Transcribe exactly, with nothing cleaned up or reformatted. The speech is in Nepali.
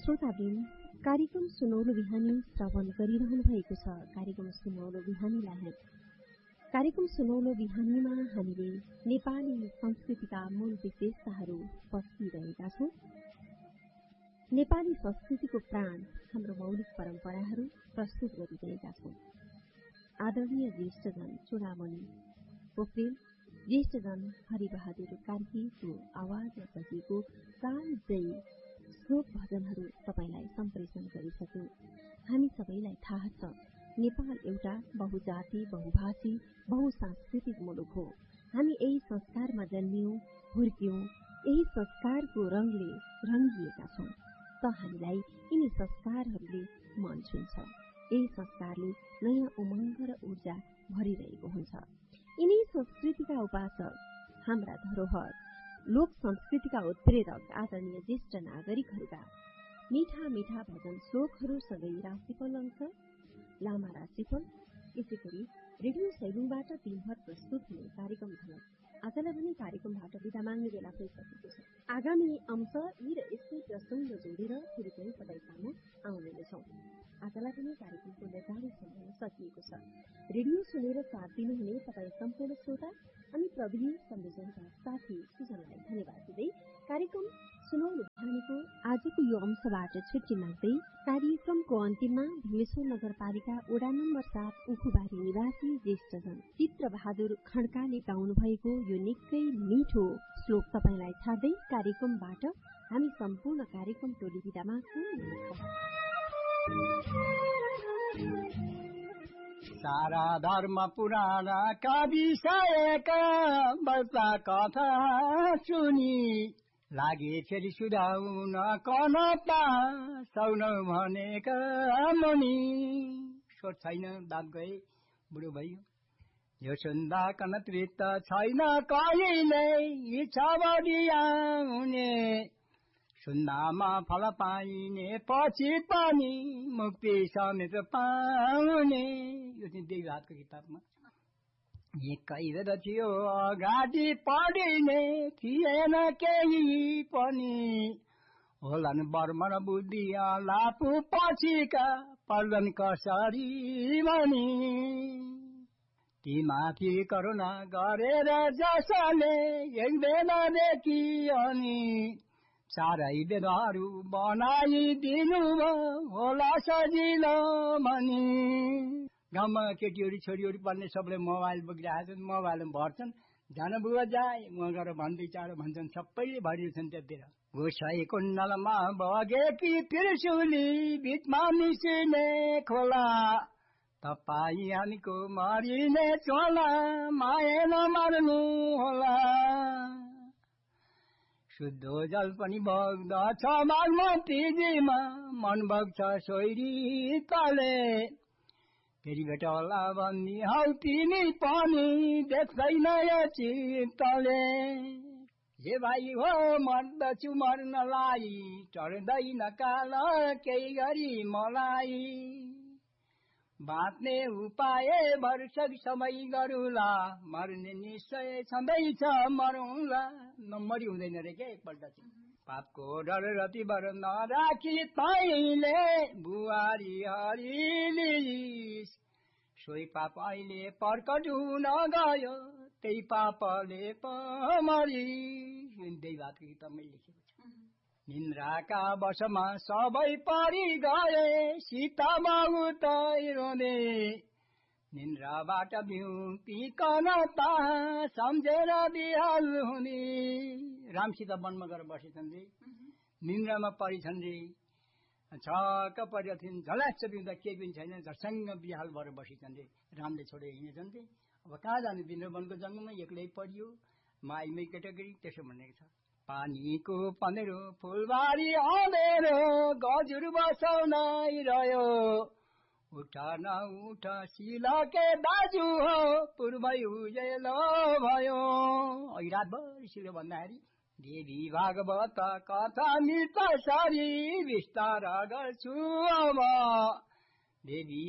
श्रोताबिन कार्यक्रम सुनौलो बिहानी श्रवण गरिरहनु भएको छ। कार्यक्रम सुनौलो बिहानीलाई कार्यक्रम सुनौलो बिहानीमा हामीले नेपाली संस्कृतिका मूल विशेषताहरू पस्किरहेका छौं। नेपाली संस्कृतिको प्राण हाम्रो मौलिक परम्पराहरू प्रस्तुत गरिरहेका छौं। आदरणीय ज्येष्ठजन चूडामणि पोखरेल, ज्येष्ठजन हरिबहादुर कार्कीको आवाजमा सजिएको कालजयी श्लोक भजनहरू तपाईलाई सम्प्रेषण गरिसक्यौं। हामी सबैलाई थाहा छ, नेपाल एउटा बहुजाति, बहुभाषी, बहुसांस्कृतिक मुलुक हो। हामी यही संस्कारमा जन्मियौं, हुर्क्यौं, यही संस्कारको रंगले रंगिएका छौं। त हामीलाई यिनी संस्कारहरूले मन छुन्छ। यही संस्कारले नयाँ उमंग र ऊर्जा भरिरहेको हुन्छ। यिनी संस्कृतिका उपासक, हाम्रा धरोहर, लोक संस्कृतिका उत्प्रेरक आदरणीय ज्येष्ठ नागरिकहरूका मीठा मीठा भजन श्लोकहरूसँगै राशिफल अंश, लामा राशिफल, यसै गरी रेडियो सैलुङबाट दिनभर प्रस्तुत हुने कार्यक्रम थियो। आजलाई भने कार्यक्रमबाट विदा माग्ने बेला भइसकेको छ। आगामी अंश यी र यस्तै प्रसंग जोडेर फेरि पनि तपाईँ सामु आउने नै छौं। आजलाई पनि कार्यक्रमको निर्धारित समय सकिएको छ। रेडियो सुनेर साथ दिनुहुने तपाईँ सम्पूर्ण श्रोता अनि प्रविधि संयोजनका साथी सुजनलाई धन्यवाद दिँदै कार्यक्रम सुनौलो बिहानीको आजको यो अंशबाट छुट्टी माग्दै कार्यक्रमको अन्तिममा भीमेश्वर नगरपालिका वडा नम्बर सात उखुबारी निवासी ज्येष्ठजन चित्रबहादुर खड्काले गाउनु भएको यो निकै मिठो श्लोक तपाईलाई छाड्दै कार्यक्रमबाट हामी सम्पूर्ण कार्यक्रम टोली बिदा माग्छौं। सारा धर्म पुराणका विषयका वर्षा कथा सुनि लागे फेरि सुधाउन कनपा सौन भनेका मुनि। सोच छैन बाप गए बुढो भयो, यो सुन्दा कनत्रित छैन कहिले इच्छा बढियाउने। सुन्दामा फल पाइने पछि पनि मुक्ति समेत पाउने। यो चाहिँ देवघाटको किताबमा एकै बेर थियो अगाडि पढिने थिएन केही पनि। होलान् वर्म र बुद्धि लापु पछिका पर्दन कसरी भनी। ती माथि करुणा गरेर जसले एक बेलादेखि अनि सारै वेदहरू बनाइदिनु होला सजिलो भनी। गाउँमा केटीहरू छोरीहरू पढ्ने सबले मोबाइल बोकिरहेको छन्, मोबाइलमा भर्छन्। जान बुवा जाए उहाँ गएर भन्दै चाँडो भन्छन्, सबैले भरिन्छन् त्यतिर। गोसाई कुण्डलमा बगेकी त्रिशुली बिचमा मिसिने खोला, तपाईँ हामीको मरिने चोला माया नमार्नु होला। शुद्ध जल पनि बग्दछ बागमतीजीमा, मन बग्छ सोइरी तले। फेरि भेट होला भन्ने हौ तिमी पनि देख्दैन यो चित्तले। हे भाइ हो मर्दछु मर्नलाई, टर्दैन काल केही गरी मलाई। बाँच्ने उपाय वर्षक समय गरुला, मर्ने निश्चय छँदैछ मरौँला। नम्बरी हुँदैन रे क्या एकपल्ट चाहिँ। पापको डर रति बर नराखी तैले बुहारी हरिली। सोही पाप अहिले प्रकट हुन गयो, त्यही पापले पमरी। त्यही बातको गीतमै लेखेको छ। निन्द्राका वर्षमा सबै परि गए, सीता बहुत रोने। निन्द्राबाट बिउतिकन ता सम्झेर बिहाल हुने। राम सीता वनमा गएर बसेछन् रे, निन्द्रामा परिछन् रे। छक्क परेका थिइन्, झल्याक्स बिउँदा केही पनि छैन, झर्सँग बिहाल भएर बसेछन् रे। रामले छोडेर हिँडेछन् रे। अब कहाँ जाने, बिन्द्र वनको जङ्गलमा एक्लै परियो, माइमै केटाकेटी त्यसो भनेको छ। पानीको पँधेरो फुलबारी अँधेरो, गजुर बसाउनै रह्यो। उठ न उठ सिलके दाजु हो, पूर्वै उजेलो भयो। अघि रातभरि सिलो भन्दाखेरि देवी भागवत कथा मिल्छ सरी, विस्तार गर्छु अब। देवी